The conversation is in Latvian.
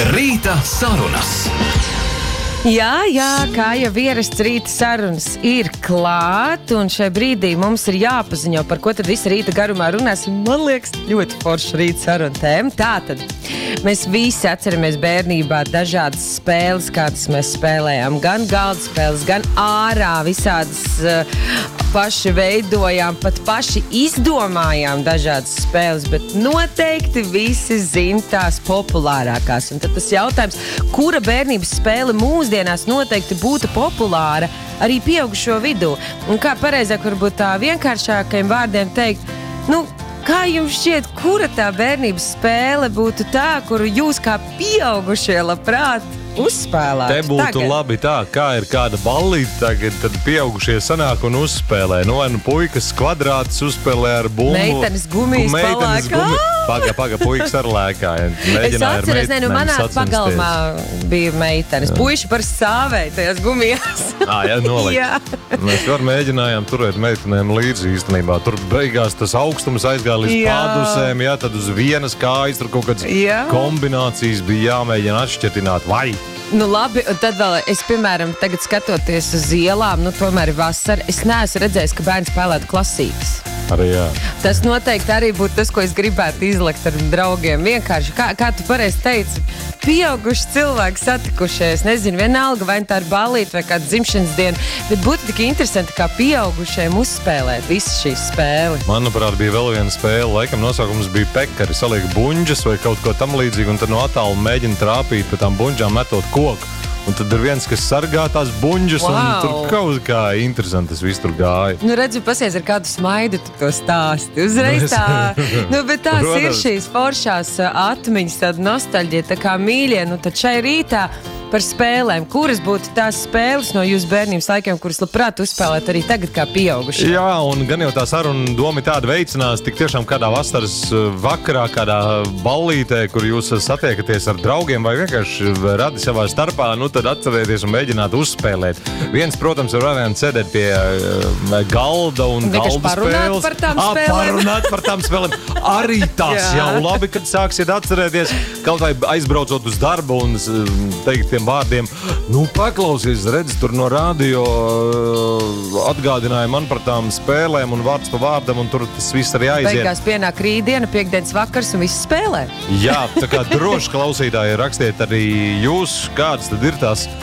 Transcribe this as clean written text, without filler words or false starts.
Rīta sarunas. Jā, kā jau ierasts rīta sarunas ir klāt, un šai brīdī mums ir jāpaziņo, par ko tad visu rīta garumā runāsim. Man liekas, ļoti forša rīta saruna tēma. Tātad, mēs visi atceramies bērnībā dažādas spēles, kādas mēs spēlējām. Gan galda spēles, gan ārā visādas paši veidojām, pat paši izdomājām dažādas spēles, bet noteikti visi zin tās populārākās. Un tad tas jautājums, kura bērnības spēle mūsdienās noteikti būtu populāra arī pieaugušo vidū? Un kā pareizāk varbūt tā vienkāršākajiem vārdiem teikt, kā jums šķiet, kura tā bērnības spēle būtu tā, kuru jūs kā pieaugušie labprāt uzspēlēt? Te būtu tagad labi tā, kā ir kāda ballīte tagad, tad pieaugušie sanāk un uzspēlē. Puikas kvadrātus uzspēlē ar bumbu. Meitenes gumijas palēkā. Paga, puikas ar lēkāju. Es atceros, manā pagalmā bija meitenes. Puiši par stāvēja tajās gumijās. Nolikt. Jā. Mēs mēģinājām turēt meitenēm līdzi īstenībā. Tur beigās tas augstums aizgāja līdz pādusēm, tad uz vienas kājas tur kaut kādas kombinācijas bija jāmēģina atšķirtināt. Vai? Labi, un tad vēl es, piemēram, tagad skatoties uz ielām, tomēr ir vasara, es neesmu redzējis, ka bērni spēlētu klasīgas. Arī jā. Tas noteikti arī būtu tas, ko es gribētu izlekt ar draugiem. Vienkārši, kā tu pareizi teici, pieauguši cilvēki satikušies, nezinu, vienalga, vai tā ir ballīte vai kāda dzimšanas diena, bet būtu tik interesanti, kā pieaugušajiem uzspēlēt visas šīs spēles. Manuprāt, bija vēl viena spēle, laikam nosaukums bija pekari, saliek buņģas vai kaut ko tam līdzīgu, un tad no attālu mēģina trāpīt pa tām buņģām metot koku. Un tad ir viens, kas sargā tās buņģas, un tur kaut kā interesanti tas viss tur gāja. Redzu, pasies ar kādu smaidu tu to stāsti. Uzreiz tā, bet tās ir šīs foršās atmiņas, tāda nostalģija, tā kā mīļie, tad šai rītā par spēlēm. Kuras būtu tās spēles no jūsu bērnības laikiem, kuras labprāt uzspēlēt arī tagad kā pieauguši? Jā, un gan jau tā saruna doma tāda veicinās, tik tiešām kādā vasaras vakarā, kādā ballītē, kur jūs satiekaties ar draugiem vai vienkārši radi savā starpā, tad atcerieties un mēģināt uzspēlēt. Viens, protams, ir variants sēdēt pie galda un galda spēles. Parunāt par tām spēlēm. Arī tas jau labi, kad sāksiet atcerēties, kaut vai aizbraucot uz darbu un teikt tiem vārdiem, paklausies, redz, tur no radio atgādināja man par tām spēlēm un vārds pa vārdam, un tur tas viss arī aiziet. Beigās pienāk rītdiena, piekdienas vakars un viss spēlē. Jā, tā kā droši klausītāji rakstiet arī jūs, kādas tad ir tās